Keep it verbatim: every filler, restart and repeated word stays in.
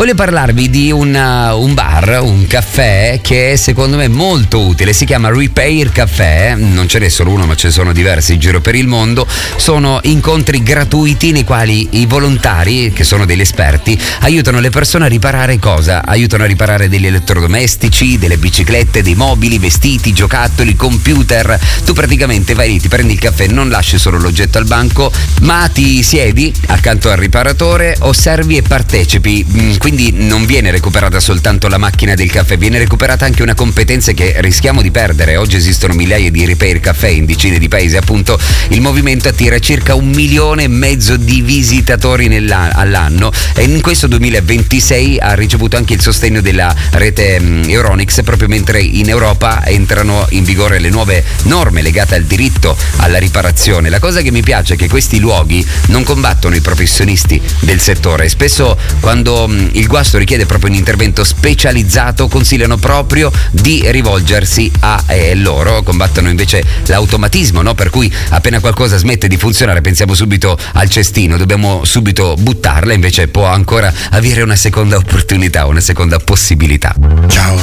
Voglio parlarvi di un, uh, un bar, un caffè che secondo me è molto utile, si chiama Repair Café, non ce n'è solo uno ma ce ne sono diversi in giro per il mondo. Sono incontri gratuiti nei quali i volontari, che sono degli esperti, aiutano le persone a riparare cosa? Aiutano a riparare degli elettrodomestici, delle biciclette, dei mobili, vestiti, giocattoli, computer. Tu praticamente vai lì, ti prendi il caffè, non lasci solo l'oggetto al banco, ma ti siedi accanto al riparatore, osservi e partecipi. Quindi non viene recuperata soltanto la macchina del caffè, viene recuperata anche una competenza che rischiamo di perdere. Oggi esistono migliaia di Repair Café in decine di paesi, appunto il movimento attira circa un milione e mezzo di visitatori all'anno e in questo duemilaventisei ha ricevuto anche il sostegno della rete Euronics, proprio mentre in Europa entrano in vigore le nuove norme legate al diritto alla riparazione. La cosa che mi piace è che questi luoghi non combattono i professionisti del settore, spesso quando il guasto richiede proprio un intervento specializzato consigliano proprio di rivolgersi a eh, loro, combattono invece l'automatismo, no? Per cui appena qualcosa smette di funzionare pensiamo subito al cestino, dobbiamo subito buttarla, invece può ancora avere una seconda opportunità, una seconda possibilità. Ciao,